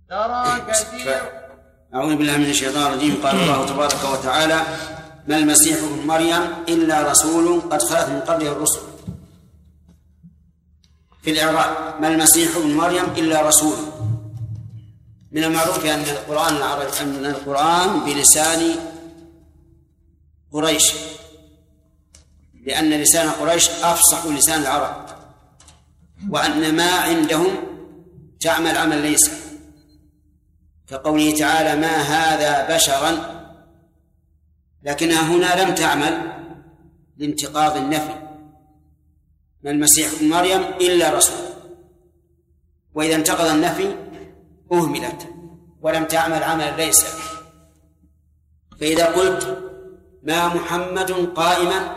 ترى كثير. أعوذ بالله من الشيطان الرجيم. قال الله تبارك وتعالى: ما المسيح ابن مريم إلا رسول قد خلت من قبله الرسل. في الإعراب: ما المسيح ابن مريم إلا رسول. من المعروف أن القرآن بلسان قريش، لأن لسان قريش أفصح لسان العرب، وأن ما عندهم تعمل عمل ليس، كقوله تعالى: ما هذا بشرا، لكنها هنا لم تعمل لانتقاض النفي. ما المسيح ابن مريم إلا رسول، وإذا انتقض النفي أهملت ولم تعمل عمل ليس. فإذا قلت: ما محمد قائما،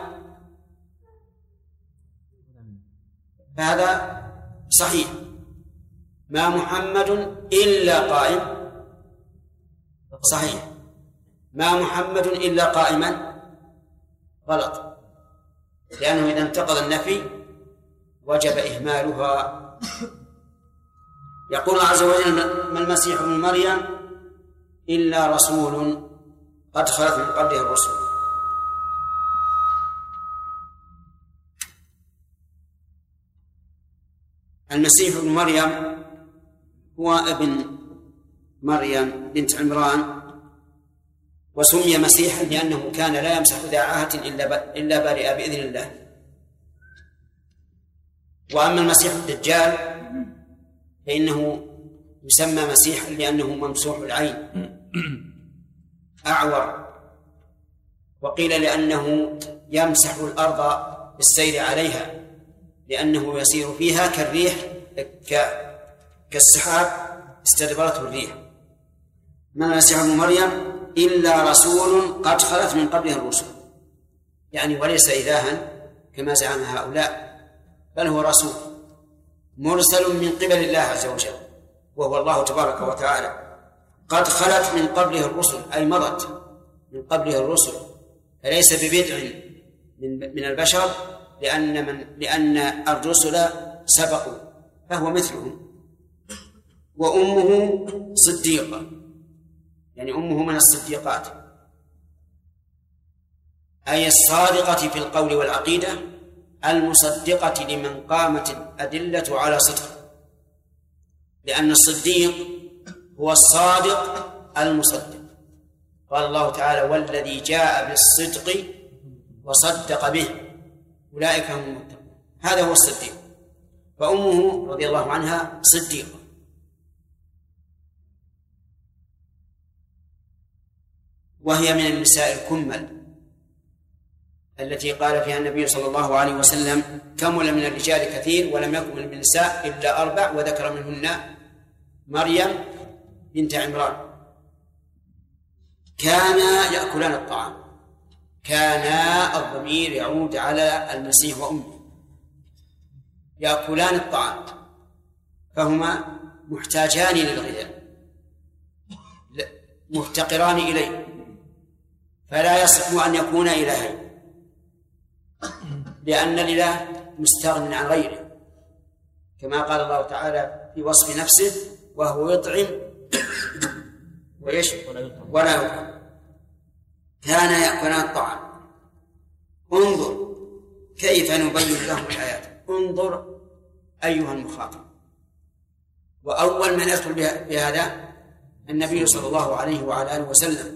فهذا صحيح. ما محمد إلا قائم، صحيح. ما محمد إلا قائما، غلط، لأنه إذا انتقض النفي وجب إهمالها. يقول الله عز وجل: ما المسيح ابن مريم إلا رسول قد خلت من قبله الرسل. المسيح ابن مريم هو ابن مريم بنت عمران، وسمي مسيحا لأنه كان لا يمسح ذا عاهة إلا برئ بإذن الله. وأما المسيح الدجال فإنه يسمى مسيحا لأنه ممسوح العين أعور، وقيل لأنه يمسح الأرض بالسير عليها لأنه يسير فيها كالريح، كالسحاب استدبرته الريح. ما المسيح ابن مريم إلا رسول قد خلت من قبله الرسل، يعني وليس إلها كما زعم هؤلاء، بل هو رسول مرسل من قبل الله عز وجل، وهو الله تبارك وتعالى. قد خلت من قبله الرسل، أي مضت من قبله الرسل، فليس ببدع من البشر، لأن الرسل سبقوا فهو مثلهم. وأمه صديقة، يعني أمه من الصديقات، أي الصادقة في القول والعقيدة، المصدقة لمن قامت الأدلة على صدقه، لأن الصديق هو الصادق المصدق. قال الله تعالى: والذي جاء بالصدق وصدق به أولئك هم المتقون. هذا هو الصديق. فأمه رضي الله عنها صديقة. وهي من النساء الكمل التي قال فيها النبي صلى الله عليه وسلم: كمل من الرجال كثير ولم يكمل من النساء إلا 4، وذكر منهن مريم بنت عمران. كانا يأكلان الطعام. كانا الضمير يعود على المسيح وأمه، يأكلان الطعام، فهما محتاجان للغذاء مفتقران إليه، فلا يصح أن يكون إلهين، لأن الإله مستغن عن غيره، كما قال الله تعالى في وصف نفسه: وهو يطعم ولا يطعم. كان يأكلان الطعام. انظر كيف نبين لهم الآيات. انظر أيها المخاطب. وأول من يدخل بهذا النبي صلى الله عليه وعلى آله وسلم.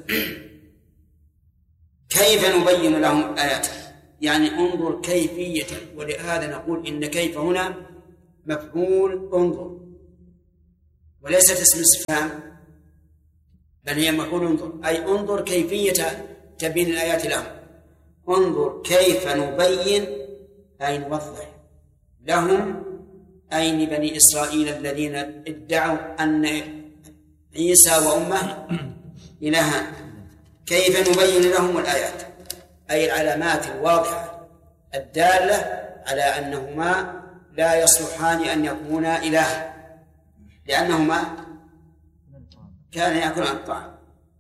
كيف نبين لهم الآيات، يعني انظر كيفية. ولهذا نقول إن كيف هنا مفعول انظر، وليست اسم استفهام، بل هي مفعول انظر، أي انظر كيفية تبين الآيات لهم. انظر كيف نبين، أي نوضح لهم، أي لبني إسرائيل الذين ادعوا أن عيسى وأمه إلهان. كيف نبين لهم الآيات، أي العلامات الواضحة الدالة على أنهما لا يصلحان أن يكونا إلها، لأنهما كان يأكلان الطعام،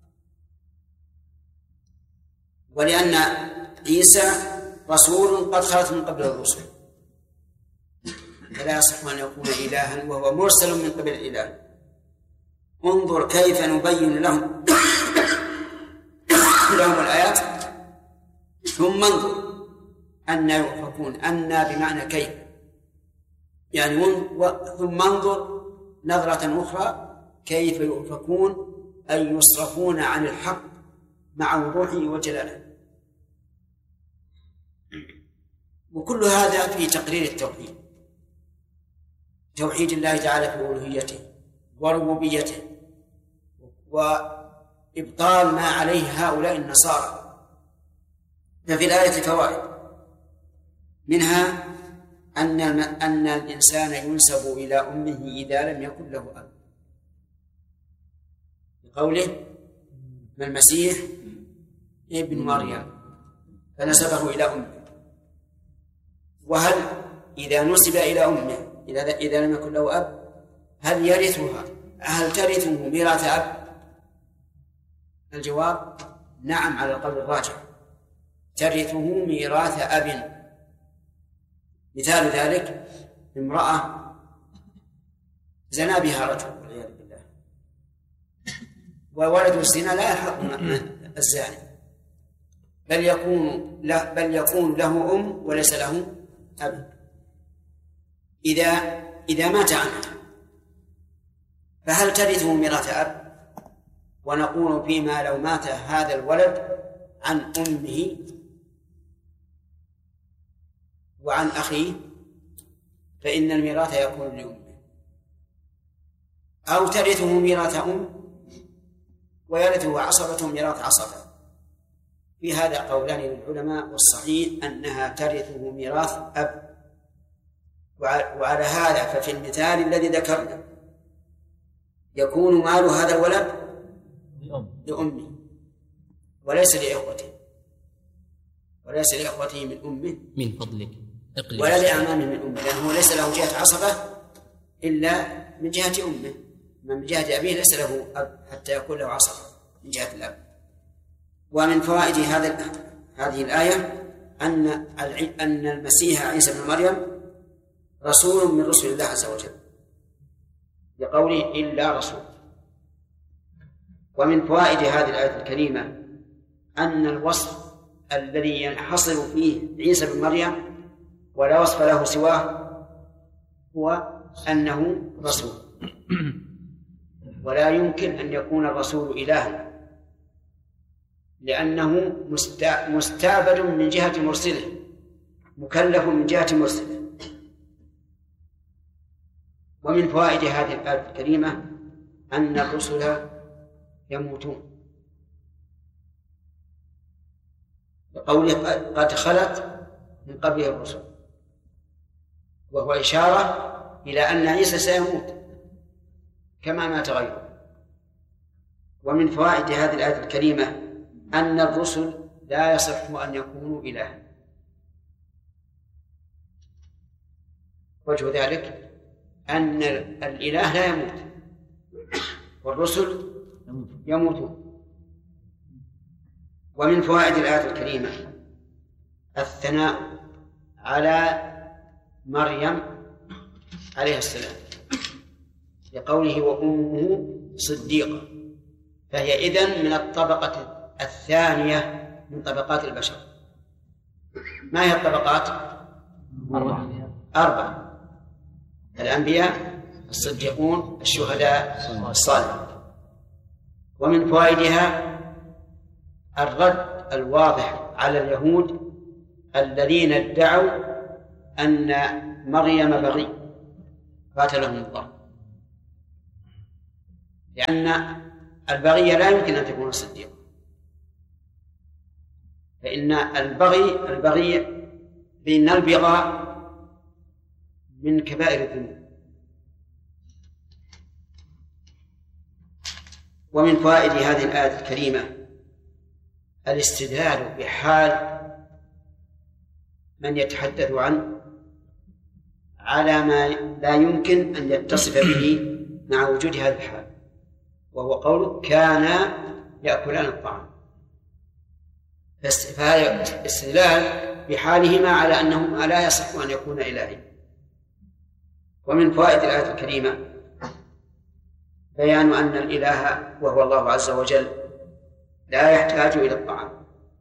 ولأن عيسى رسول قد خلت من قبل الرسل، فلا يصح أن يكون إلها وهو مرسل من قبل الإله. انظر كيف نبين لهم الآيات ثم انظر أن يؤفكون. أن بمعنى كيف، يعني ثم انظر نظرة أخرى كيف يؤفكون أي يصرفون عن الحق مع وضوحه وجلاله. وكل هذا في تقرير التوحيد، توحيد الله تعالى في ألوهيته وربوبيته، وإبطال ما عليه هؤلاء النصارى. ففي الآية فوائد، منها أن الإنسان ينسب إلى أمه إذا لم يكن له أب، بقوله ما المسيح ابن مريم فنسبه إلى أمه. وهل إذا نسب إلى أمه إذا لم يكن له أب هل يرثها؟ هل ترثه ميراث أب؟ الجواب نعم على القول الراجح، ترثه ميراث أب. مثال ذلك امرأة زنى بها رجل والعياذ بالله، وولد الزنا لا يلحق الزاني، بل يكون له أم وليس له أب إذا مات عنها، فهل ترثه ميراث أب؟ ونقول فيما لو مات هذا الولد عن أمه وعن أخيه فإن الميراث يكون لأمه، أو ترثه ميراث أم ويرثه عصبة ميراث عصبة. في هذا قولان للعلماء، والصحيح أنها ترثه ميراث أب. وعلى هذا ففي المثال الذي ذكرنا يكون مال هذا الولد لأمه وليس لإخوته من أمه من فضلك ولا لأعمامه من أمه، لأنه ليس له جهة عصبة إلا من جهة أمه، من جهة أبيه ليس له أب حتى يكون له عصبة من جهة الأب. ومن فوائد هذه الآية أن المسيح عيسى بن مريم رسول من رسل الله عز وجل، بقوله إلا رسول. ومن فوائد هذه الآية الكريمة أن الوصف الذي ينحصر فيه عيسى بن مريم ولا وصف له سواه هو أنه رسول، ولا يمكن أن يكون الرسول إلها، لأنه مستعبد من جهة مرسله، مكلف من جهة مرسله. ومن فوائد هذه الآية الكريمة أن الرسل يموتون، بقوله قد خلت من قبله الرسل، وهو إشارة إلى أن عيسى سيموت كما مات غيره. ومن فوائد هذه الآية الكريمة أن الرسل لا يصح أن يكونوا إلها. وجه ذلك أن الإله لا يموت والرسل يموتون. ومن فوائد الآية الكريمة الثناء على مريم عليه السلام، لقوله وأمه صديقة، فهي إذن من الطبقة الثانية من طبقات البشر. ما هي الطبقات؟ 4: الأنبياء، الصديقون، الشهداء، الصالحون. ومن فوائدها الرد الواضح على اليهود الذين ادعوا أن مريم بغي قاتلهم الله، لأن البغي لا يمكن أن تكون صديقا، فإن البغي بأن البغاء من كبائر الذنوب. ومن فوائد هذه الآية الكريمة الاستدلال بحال من يتحدث عنه على ما لا يمكن أن يتصف به مع وجود هذا الحال، وهو قوله كانا يأكلان الطعام، فهذا استدلال بحالهما على أنهما لا يصح أن يكون إلهي. ومن فوائد الآية الكريمة بيان أن الإله وهو الله عز وجل لا يحتاج إلى الطعام،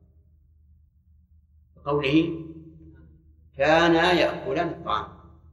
بقوله كانا يأكلان الطعام.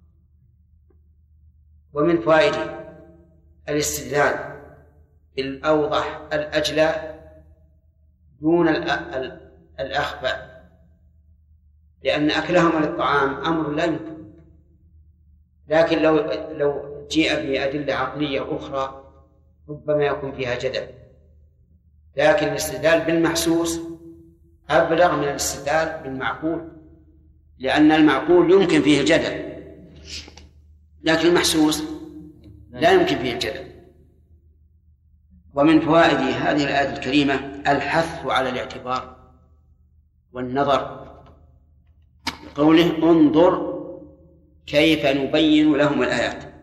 ومن فوائد الاستدلال الأوضح الأجلى دون الأخفى، لأن أكلهما للطعام أمر لا يمكن، لكن لو جيء بأدلة عقلية أخرى ربما يكون فيها جدل، لكن الاستدلال بالمحسوس أبلغ من الاستدلال بالمعقول، لأن المعقول يمكن فيه الجدل، لكن المحسوس لا يمكن فيه الجدل. ومن فوائد هذه الآية الكريمة الحث على الاعتبار والنظر، قوله انظر كيف نبين لهم الآيات.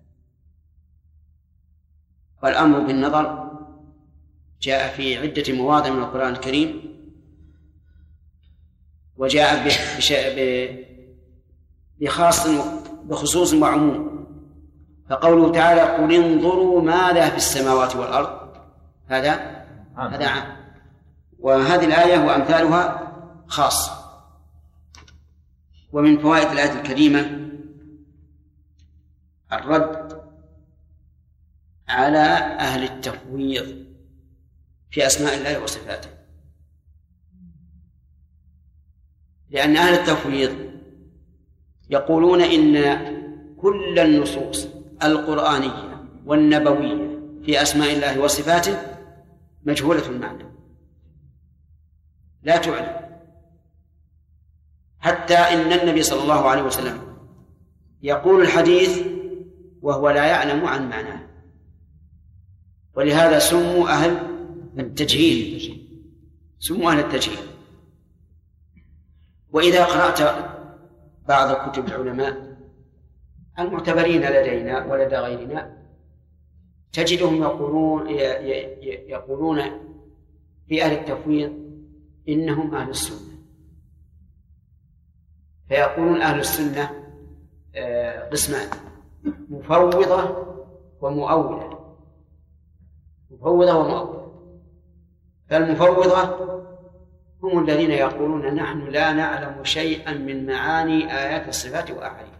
والأمر بالنظر جاء في عدة مواضع من القرآن الكريم، وجاء بخصوص وعموم. فقوله تعالى قل انظروا ماذا في السماوات والأرض، هذا عام، وهذه الآية وأمثالها خاص. ومن فوائد الآية الكريمة الرد على أهل التفويض في أسماء الله وصفاته، لأن أهل التفويض يقولون إن كل النصوص القرآنية والنبوية في أسماء الله وصفاته مجهولة المعنى لا تعلم، حتى إن النبي صلى الله عليه وسلم يقول الحديث وهو لا يعلم عن معناه، ولهذا سموا أهل التجهيل، سموا أهل التجهيل. وإذا قرأت بعض كتب العلماء المعتبرين لدينا ولدى غيرنا تجدهم يقولون في أهل التفويض إنهم أهل السنة، فيقولون أهل السنة قسمان: مفوضة ومؤولة. مفوضة ومؤولة. فالمفوضة هم الذين يقولون نحن لا نعلم شيئا من معاني آيات الصفات وأحاديث،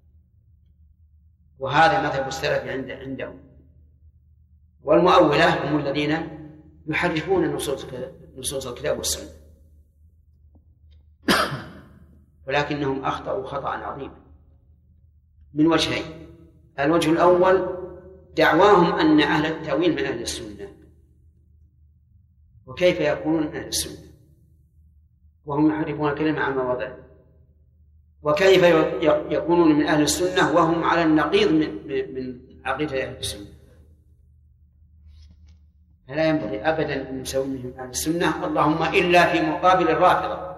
وهذا مذهب السلف عندهم. والمؤولة هم الذين يحرفون نصوص الكتاب والسنة، ولكنهم أخطأوا خطأ عظيما من وجهين: الوجه الأول دعواهم أن أهل التأويل من أهل السنة، وكيف يكونون من أهل السنة وهم يحرفون الكلمة عن مواضعه؟ وكيف يكونون من أهل السنة وهم على النقيض من عقيدة أهل السنة؟ فلا ينبغي أبدا أن نسوي منهم أهل السنة، اللهم إلا في مقابل الرافضة.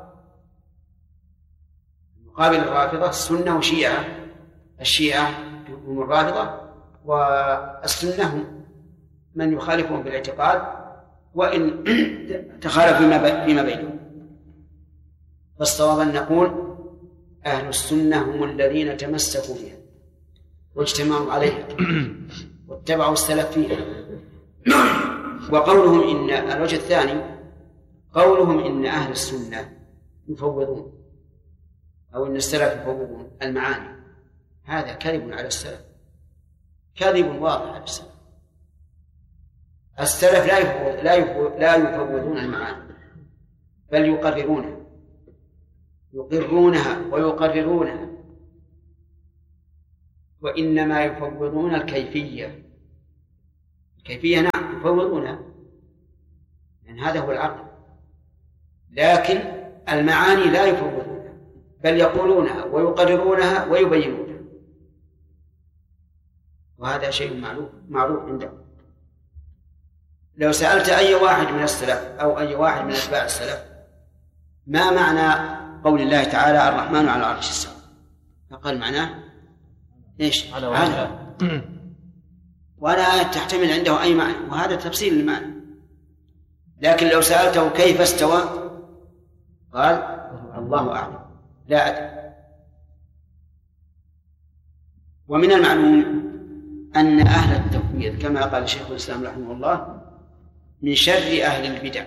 مقابل الرافضة السنة وشيعة، الشيعة هم الرافضة، والسنة هم من يخالفهم بالاعتقاد وإن تخالف فيما بينهم. فالصواب أن نقول أهل السنة هم الذين تمسكوا بها واجتمعوا عليها واتبعوا السلف فيها. وقولهم إن الوجه الثاني قولهم إن أهل السنة يفوضون أو إن السلف يفوضون المعاني، هذا كذب على السلف، كذب واضح على السلف. السلف لا يفوضون المعاني، بل يقرونها ويقررونها، وإنما يفوضون الكيفية. نعم يفوضونها، لأن هذا هو العقل، لكن المعاني لا يفوضونها، بل يقولونها ويقررونها ويبينونها، وهذا شيء معروف عندهم. لو سألت أي واحد من السلف أو أي واحد من أتباع السلف ما معنى قول الله تعالى الرحمن على العرش استوى، فقال معناه إيش؟ على. ولا تحتمل عنده أي معنى، وهذا تفسير المعنى. لكن لو سألته كيف استوى قال الله أعلم، لا أدري. ومن المعلوم أن أهل التفويض كما قال شيخ الإسلام رحمه الله من شر أهل البدع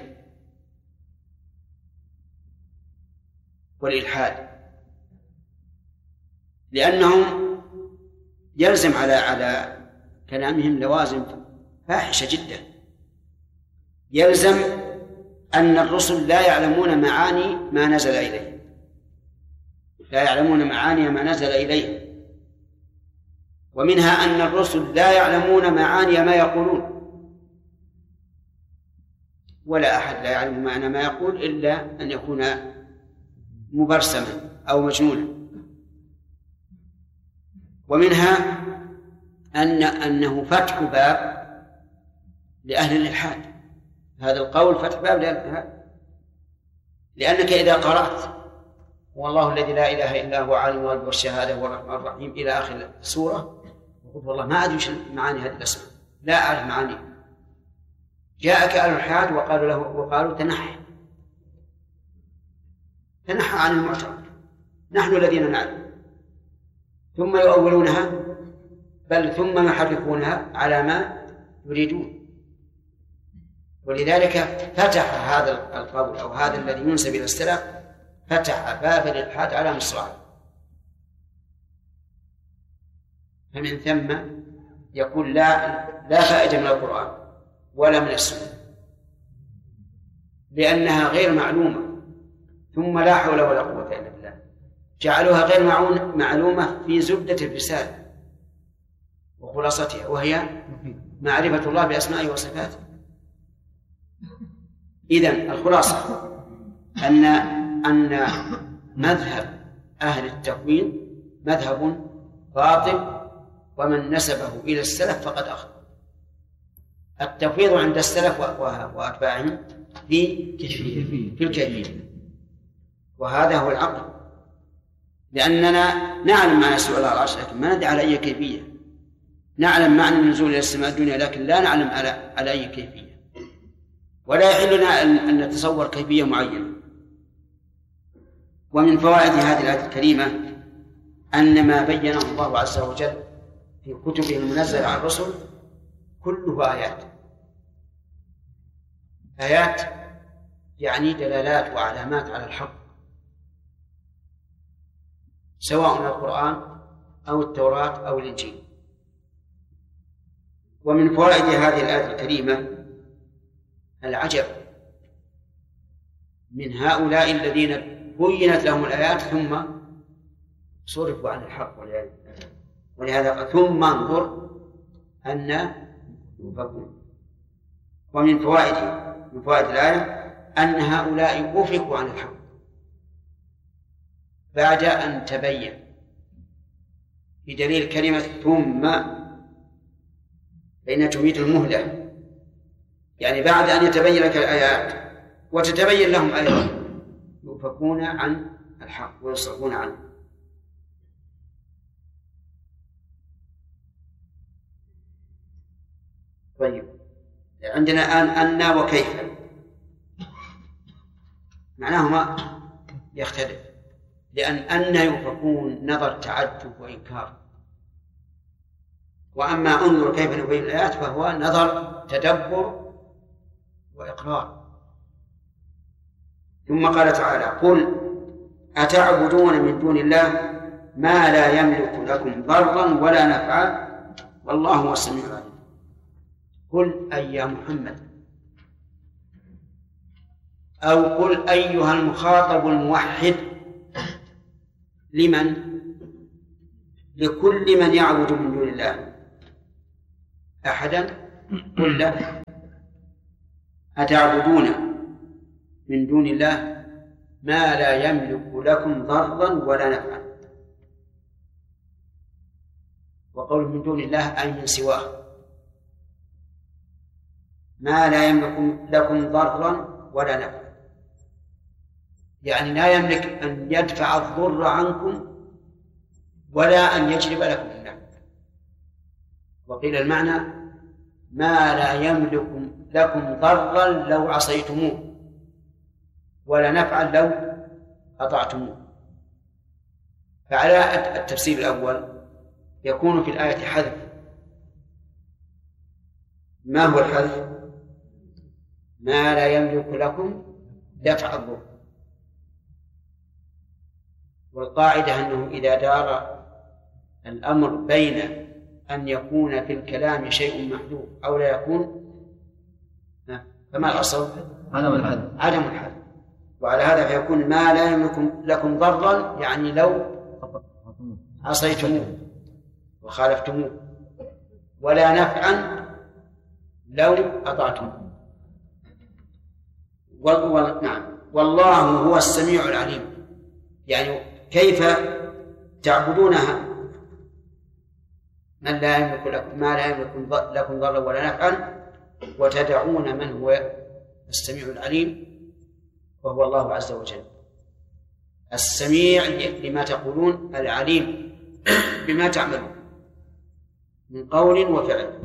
والإلحاد، لأنهم يلزم على كلامهم لوازم فاحشة جدا. يلزم أن الرسل لا يعلمون معاني ما نزل إليه، لا يعلمون معاني ما نزل إليه، ومنها أن الرسل لا يعلمون معاني ما يقولون، ولا أحد لا يعلم معنى ما يقول إلا أن يكون مبرسما أو مجنونا. ومنها أنه فتح باب لأهل الإلحاد، هذا القول فتح باب لأهل الإلحاد، لأنك إذا قرأت والله الذي لا إله إلا هو عالم الغيب والشهادة والرحمن الرحيم إلى آخر السورة، وقلت والله ما أدري معاني هذه الأسماء، لا أعرف معاني، جاءك أهل الإلحاد وقالوا تنحى عن المعترض، نحن الذين نعلم، ثم يؤولونها بل ثم يحرفونها على ما يريدون. ولذلك فتح هذا القول أو هذا الذي ينسب إلى السلف فتح باب الإلحاد على مصراعيه. فمن ثم يقول لا فائدة من القرآن ولا من السنة، لأنها غير معلومة، ثم لا حول ولا قوة إلا بالله، جعلوها غير معلومة في زبدة الرسالة وخلاصتها، وهي معرفة الله بأسمائه وصفاته. إذن الخلاصة أن مذهب أهل التفويض مذهب باطل، ومن نسبه إلى السلف فقد أخطأ. التفويض عند السلف وأتباعهم في الكيفية، وهذا هو العقل، لأننا نعلم معنى استواء الله على العرش لكن ما ندري على أي كيفية، نعلم معنى النزول إلى السماء الدنيا لكن لا نعلم على أي كيفية، ولا يحل لنا أن نتصور كيفية معينة. ومن فوائد هذه الآية الكريمة أن ما بينه الله عز وجل في كتبه المنزلة على الرسل كله آيات يعني دلالات وعلامات على الحق، سواء القرآن أو التوراة أو الإنجيل. ومن فوائد هذه الآية الكريمة العجب من هؤلاء الذين بينت لهم الآيات ثم صرفوا عن الحق، ولهذا ثم انظر أن يؤفكون. ومن فوائد الآية أن هؤلاء أفكوا عن الحق بعد أن تبين، بدليل كلمة ثم، فإنها تميت المهلة، يعني بعد أن يتبين لك الآيات وتتبين لهم أيضا يؤفكون عن الحق ويصرفون عنه. طيب، عندنا الآن أن وكيف معناهما يختلف، لأن أن يؤفكون نظر تعجب وإنكار، وأما انظر كيف نبين الآيات فهو نظر تدبر وإقرار. ثم قال تعالى: قل أتعبدون من دون الله ما لا يملك لكم ضرا ولا نفعا والله هو السميع العليم. قل أي يا محمد، أو قل أيها المخاطب الموحد، لمن؟ لكل من يعبد من دون الله أحدا. قل له: أتعبدون من دون الله ما لا يملك لكم ضرا ولا نفعا. وقول من دون الله أي من سواه، ما لا يملك لكم ضرا ولا نفعا، يعني لا يملك أن يدفع الضر عنكم ولا أن يجلب لكم النفع. وقيل المعنى ما لا يملك لكم ضرا لو عصيتموه ولا نفعا لو أطعتموه. فعلى التفسير الأول يكون في الآية حذف ما هو الحذف؟ ما لا يملك لكم دفع الضر. والقاعدة أنه إذا دار الأمر بين أن يكون في الكلام شيء محذوف أو لا يكون، فما الأصل؟ عدم الحذف. وعلى هذا فيكون ما لا يملك لكم ضرا، يعني لو عصيتموه وخالفتموه، ولا نفعا لو أطعتموه. نعم. والله هو السميع العليم، يعني كيف تعبدونها من لا يملك لكم ما لا يملك لكم ضرا ولا نفعا، وتدعون من هو السميع العليم وهو الله عز وجل. السميع لما تقولون، العليم بما تعملون من قول وفعل.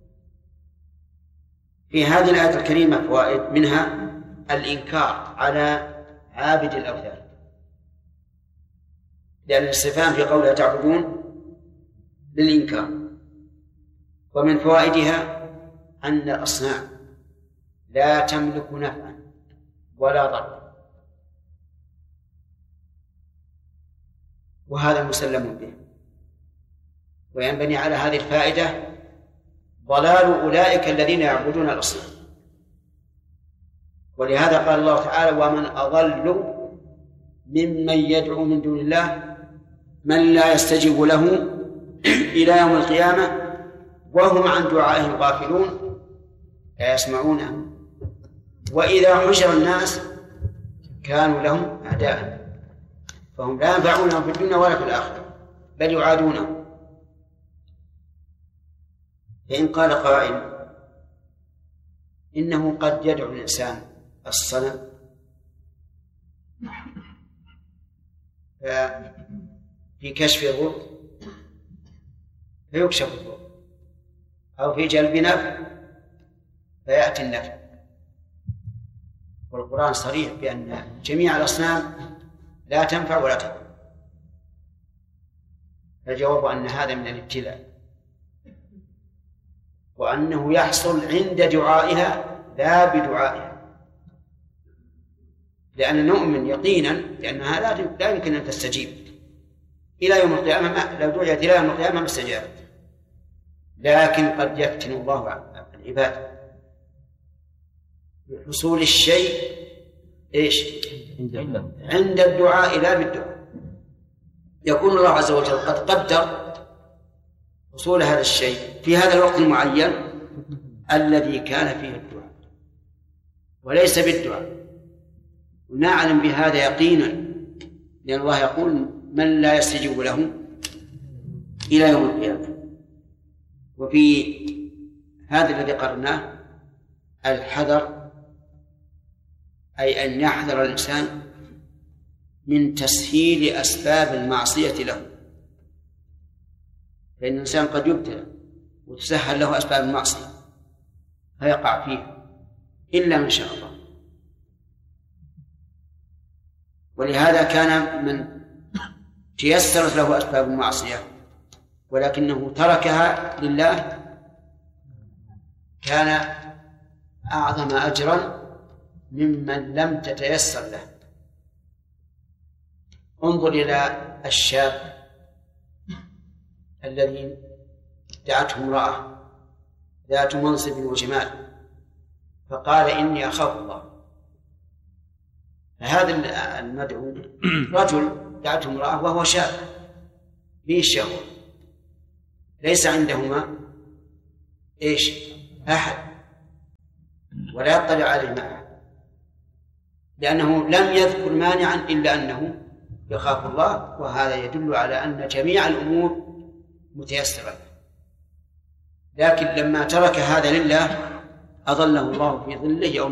في هذه الآية الكريمة فوائد، منها الإنكار على عابد الأوثان، لأن الاستفهام في قولها تعبدون للإنكار. ومن فوائدها أن الأصنام لا تملك نفعا ولا ضرا، وهذا مسلم به. وينبني على هذه الفائدة ضلال أولئك الذين يعبدون الأصنام. ولهذا قال الله تعالى: ومن أضل ممن يدعو من دون الله من لا يستجيب له إلى يوم القيامة وهم عن دعائهم غافلون لا يسمعونه وإذا حشر الناس كانوا لهم أعداء فهم لا ينفعونهم في الدنيا ولا في الآخرة بل يعادونهم. فإن قال قائل إنه قد يدعو الإنسان الصنم في كشف الضر فيكشف الضر، أو في جلب نفع فيأتي النفع، والقرآن صريح بأن جميع الأصنام لا تنفع ولا تضر. الجواب أن هذا من الابتلاء، وأنه يحصل عند دعائها لا بدعائها، لأن نؤمن يقينا لأنها لا يمكن أن تستجيب إلى يوم القيامة. لو دعيت إلى يوم القيامة ما استجابت، لكن قد يفتن الله العباد بحصول الشيء عند الدعاء لا بالدعاء. يكون الله عز وجل قد قدر حصول هذا الشيء في هذا الوقت المعين الذي كان فيه الدعاء وليس بالدعاء، ونعلم بهذا يقينا، لأن الله يقول: من لا يستجيب له إلى يوم القيامة. وفي هذا الذي قرناه الحذر، أي أن يحذر الإنسان من تسهيل أسباب المعصية له، فإن الإنسان قد يبتلى وتسهل له أسباب المعصية فيقع فيها إلا من شاء الله. ولهذا كان من تيسرت له أسباب المعصية ولكنه تركها لله كان أعظم أجرا ممن لم تتيسر له. انظر إلى الشاب الذي دعته امرأة ذات منصب وجمال فقال: إني أخاف الله. هذا المدعو رجل دعته امرأة وهو شاب فيه الشهوة، ليس عندهما أحد ولا يطلع عليه معه، لأنه لم يذكر مانعا إلا أنه يخاف الله، وهذا يدل على أن جميع الأمور متيسرة. لكن لما ترك هذا لله أظله الله في ظله يوم